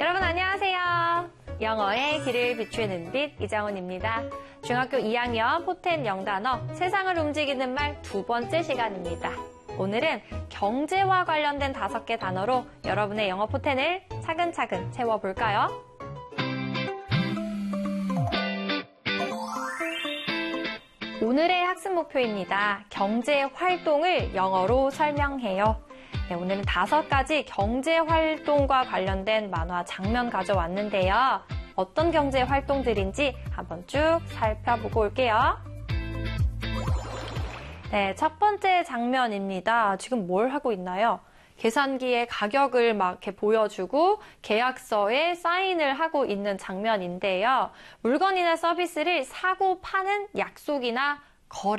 여러분 안녕하세요. 영어의 길을 비추는 빛 이장훈입니다. 중학교 2학년 포텐 영단어 세상을 움직이는 말 두 번째 시간입니다. 오늘은 경제와 관련된 5개 단어로 여러분의 영어 포텐을 차근차근 채워볼까요? 오늘의 학습 목표입니다. 경제 활동을 영어로 설명해요. 네, 오늘은 5가지 경제 활동과 관련된 만화 장면 가져왔는데요. 어떤 경제 활동들인지 한번 쭉 살펴보고 올게요. 네, 첫 번째 장면입니다. 지금 뭘 하고 있나요? 계산기의 가격을 막 이렇게 보여주고 계약서에 사인을 하고 있는 장면인데요. 물건이나 서비스를 사고 파는 약속이나 거래